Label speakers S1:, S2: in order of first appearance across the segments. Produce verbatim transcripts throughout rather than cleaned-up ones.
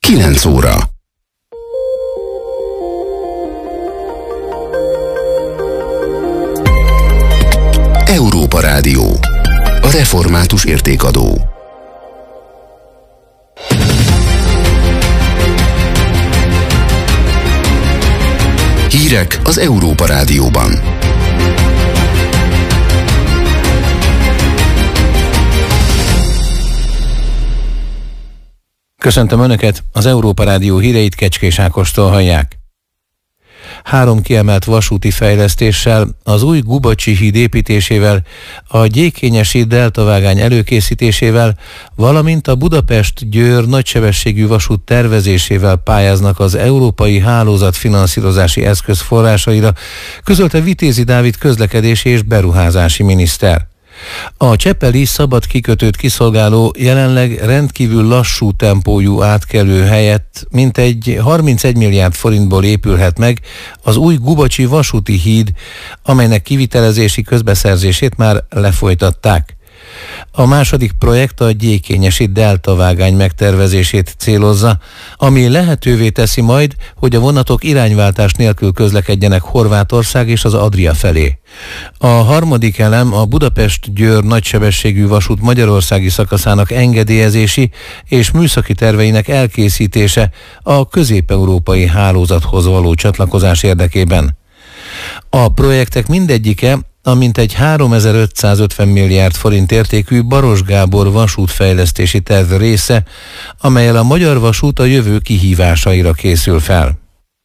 S1: kilenc óra. Európa Rádió. A református értékadó. Hírek az Európa Rádióban.
S2: Köszöntöm Önöket, az Európa Rádió híreit Kecskés Ákostól hallják. Három kiemelt vasúti fejlesztéssel, az új Gubacsi híd építésével, a Gyékényesi deltavágány előkészítésével, valamint a Budapest-Győr nagysebességű vasút tervezésével pályáznak az Európai Hálózat finanszírozási eszköz forrásaira, közölte Vitézi Dávid közlekedési és beruházási miniszter. A csepeli szabad kikötőt kiszolgáló, jelenleg rendkívül lassú tempójú átkelő helyett mintegy harmincegy milliárd forintból épülhet meg az új Gubacsi vasúti híd, amelynek kivitelezési közbeszerzését már lefolytatták. A második projekt a Gyékényesi deltavágány megtervezését célozza, ami lehetővé teszi majd, hogy a vonatok irányváltás nélkül közlekedjenek Horvátország és az Adria felé. A harmadik elem a Budapest-Győr nagysebességű vasút magyarországi szakaszának engedélyezési és műszaki terveinek elkészítése a közép-európai hálózathoz való csatlakozás érdekében. A projektek mindegyike a mintegy háromezer-ötszázötven milliárd forint értékű Baros Gábor vasútfejlesztési terv része, amellyel a magyar vasút a jövő kihívásaira készül fel.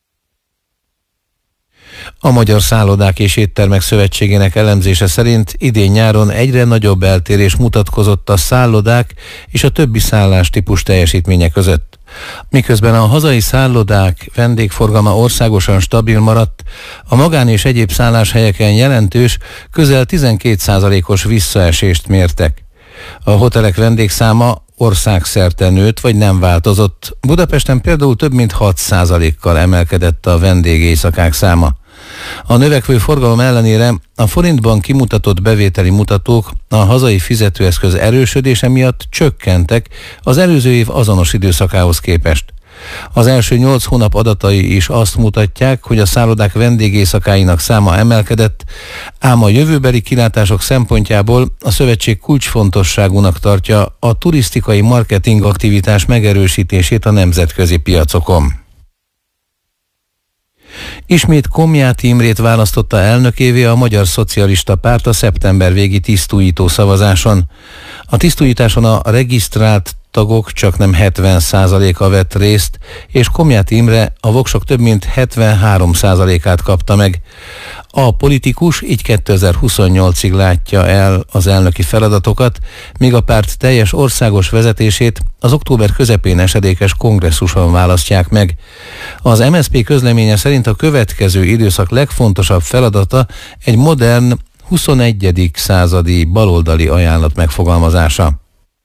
S2: A Magyar Szállodák és Éttermek Szövetségének elemzése szerint idén nyáron egyre nagyobb eltérés mutatkozott a szállodák és a többi szállástípus teljesítménye között. Miközben a hazai szállodák vendégforgalma országosan stabil maradt, a magán és egyéb szálláshelyeken jelentős, közel tizenkét százalékos visszaesést mértek. A hotelek vendégszáma országszerte nőtt vagy nem változott. Budapesten például több mint hat százalékkal emelkedett a vendégéjszakák száma. A növekvő forgalom ellenére a forintban kimutatott bevételi mutatók a hazai fizetőeszköz erősödése miatt csökkentek az előző év azonos időszakához képest. Az első nyolc hónap adatai is azt mutatják, hogy a szállodák vendégéjszakáinak száma emelkedett, ám a jövőbeli kilátások szempontjából a szövetség kulcsfontosságúnak tartja a turisztikai marketing aktivitás megerősítését a nemzetközi piacokon. Ismét Komjáti Imrét választotta elnökévé a Magyar Szocialista Párt a szeptember végi tisztújító szavazáson. A tisztújításon a regisztrált tagok csaknem hetven százaléka vett részt, és Komjáti Imre a voksok több mint hetvenhárom százalékát kapta meg. A politikus így kétezer-huszonnyolcig látja el az elnöki feladatokat, míg a párt teljes országos vezetését az október közepén esedékes kongresszuson választják meg. Az em es zé pé közleménye szerint a következő időszak legfontosabb feladata egy modern, huszonegyedik századi baloldali ajánlat megfogalmazása.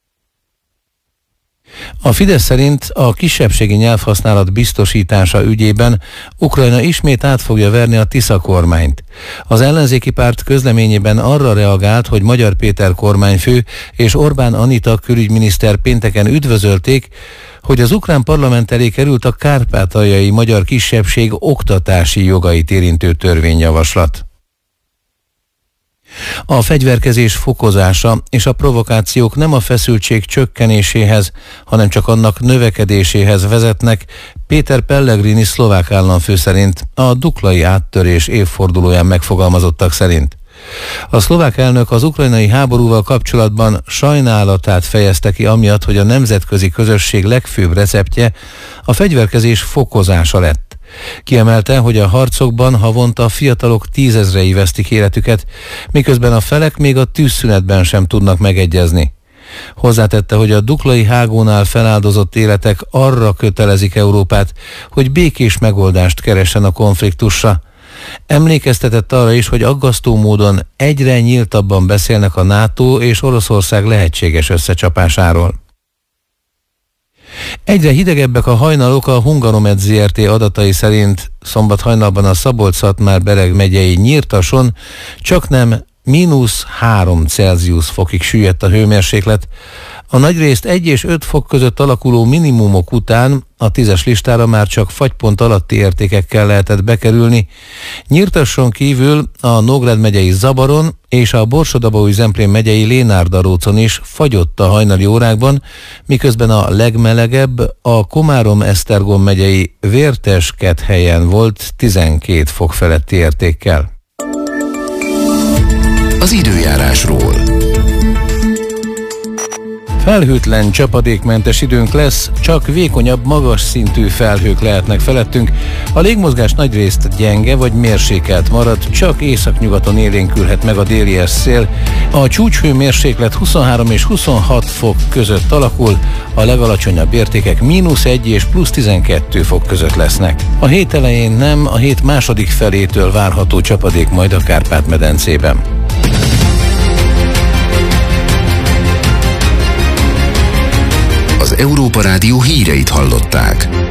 S2: A Fidesz szerint a kisebbségi nyelvhasználat biztosítása ügyében Ukrajna ismét át fogja verni a Tisza kormányt. Az ellenzéki párt közleményében arra reagált, hogy Magyar Péter kormányfő és Orbán Anita külügyminiszter pénteken üdvözölték, hogy az ukrán parlament elé került a kárpátaljai magyar kisebbség oktatási jogait érintő törvényjavaslat. A fegyverkezés fokozása és a provokációk nem a feszültség csökkenéséhez, hanem csak annak növekedéséhez vezetnek, Péter Pellegrini szlovák államfő szerint, a duklai áttörés évfordulóján megfogalmazottak szerint. A szlovák elnök az ukrajnai háborúval kapcsolatban sajnálatát fejezte ki amiatt, hogy a nemzetközi közösség legfőbb receptje a fegyverkezés fokozása lett. Kiemelte, hogy a harcokban havonta a fiatalok tízezrei vesztik életüket, miközben a felek még a tűzszünetben sem tudnak megegyezni. Hozzátette, hogy a duklai hágónál feláldozott életek arra kötelezik Európát, hogy békés megoldást keressen a konfliktusra. Emlékeztetett arra is, hogy aggasztó módon egyre nyíltabban beszélnek a NATO és Oroszország lehetséges összecsapásáról. Egyre hidegebbek a hajnalok a Hungaromed zé er té adatai szerint. Szombat hajnalban a Szabolcs-Szatmár-Bereg megyei Nyírtason csaknem mínusz három Celsius fokig süllyedt a hőmérséklet. A nagyrészt egy és öt fok között alakuló minimumok után a tízes listára már csak fagypont alatti értékekkel lehetett bekerülni. Nyírtasson kívül a Nógrád megyei Zabaron és a Borsod-Abaúj-Zemplén megyei Lénárdarócon is fagyott a hajnali órákban, miközben a legmelegebb a Komárom-Esztergom megyei Vértes-Kethhelyen volt tizenkét fok feletti értékkel.
S1: Az időjárásról.
S2: Felhőtlen, csapadékmentes időnk lesz, csak vékonyabb, magas szintű felhők lehetnek felettünk. A légmozgás nagyrészt gyenge vagy mérsékelt marad, csak északnyugaton élénkülhet meg a déli szél. A csúcshőmérséklet huszonhárom és huszonhat fok között alakul, a legalacsonyabb értékek mínusz egy és plusz tizenkettő fok között lesznek. A hét elején nem, a hét második felétől várható csapadék majd a Kárpát-medencében.
S1: Az Európa Rádió híreit hallották.